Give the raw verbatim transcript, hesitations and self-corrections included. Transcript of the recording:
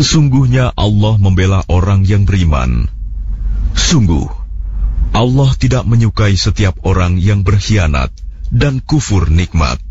Sesungguhnya Allah membela orang yang beriman. Sungguh, Allah tidak menyukai setiap orang yang berkhianat dan kufur nikmat.